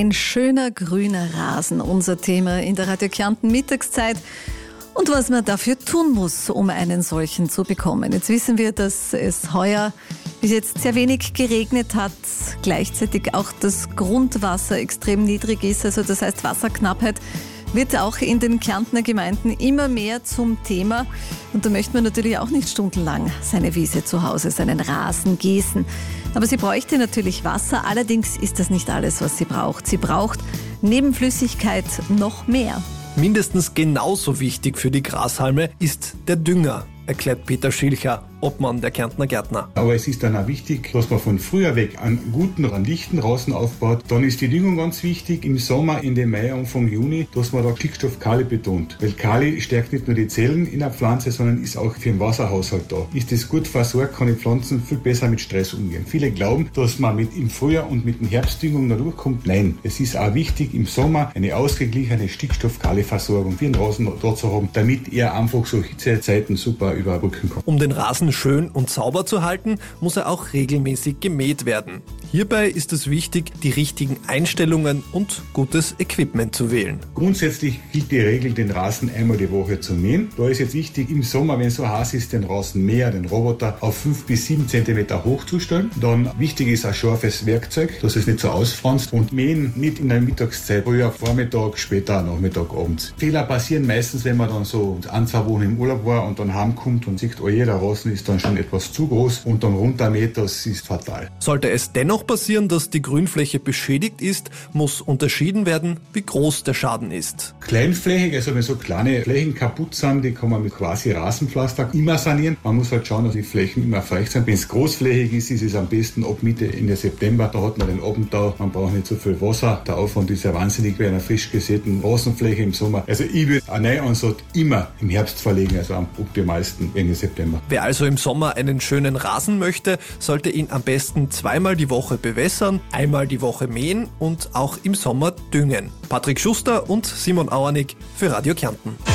Ein schöner grüner Rasen, unser Thema in der Radio Kärnten Mittagszeit. Und was man dafür tun muss, um einen solchen zu bekommen. Jetzt wissen wir, dass es heuer bis jetzt sehr wenig geregnet hat, gleichzeitig auch das Grundwasser extrem niedrig ist. Also das heißt, Wasserknappheit wird auch in den Kärntner Gemeinden immer mehr zum Thema. Und da möchte man natürlich auch nicht stundenlang seine Wiese zu Hause, seinen Rasen gießen. Aber sie bräuchte natürlich Wasser, allerdings ist das nicht alles, was sie braucht. Sie braucht neben Flüssigkeit noch mehr. Mindestens genauso wichtig für die Grashalme ist der Dünger, erklärt Peter Schilcher, Obmann der Kärntner Gärtner. Aber es ist dann auch wichtig, dass man von früher weg einen guten, einen dichten Rasen aufbaut. Dann ist die Düngung ganz wichtig. Im Sommer, Ende Mai, Anfang Juni, dass man da Stickstoff Kali betont. Weil Kali stärkt nicht nur die Zellen in der Pflanze, sondern ist auch für den Wasserhaushalt da. Ist das gut versorgt, kann die Pflanzen viel besser mit Stress umgehen. Viele glauben, dass man im Frühjahr und mit der Herbstdüngung da durchkommt. Nein, es ist auch wichtig, im Sommer eine ausgeglichene Stickstoff-Kali-Versorgung für den Rasen da zu haben, damit er einfach so Hitzezeiten super überbrücken kann. Um den Rasen schön und sauber zu halten, muss er auch regelmäßig gemäht werden. Hierbei ist es wichtig, die richtigen Einstellungen und gutes Equipment zu wählen. Grundsätzlich gilt die Regel, den Rasen einmal die Woche zu mähen. Da ist jetzt wichtig, im Sommer, wenn es so heiß ist, den Rasenmäher, den Roboter auf 5 bis 7 cm hochzustellen. Dann wichtig ist ein scharfes Werkzeug, dass es nicht so ausfranst. Und mähen nicht in der Mittagszeit, früher Vormittag, später Nachmittag, abends. Fehler passieren meistens, wenn man dann so 1-2 Wochen im Urlaub war und dann heimkommt und sieht, oh je, der Rasen ist dann schon etwas zu groß und dann runtermäht, das ist fatal. Sollte es dennoch passieren, dass die Grünfläche beschädigt ist, muss unterschieden werden, wie groß der Schaden ist. Kleinflächig, also wenn so kleine Flächen kaputt sind, die kann man mit quasi Rasenpflaster immer sanieren. Man muss halt schauen, dass die Flächen immer feucht sind. Wenn es großflächig ist, ist es am besten ab Mitte, Ende September. Da hat man den Abendtau, man braucht nicht so viel Wasser. Der Aufwand ist ja wahnsinnig bei einer frisch gesäten Rasenfläche im Sommer. Also ich würde einen Neuansatz immer im Herbst verlegen, also am optimalsten Ende September. Wer also im Sommer einen schönen Rasen möchte, sollte ihn am besten 2-mal die Woche bewässern, 1-mal die Woche mähen und auch im Sommer düngen. Patrick Schuster und Simon Auernig für Radio Kärnten.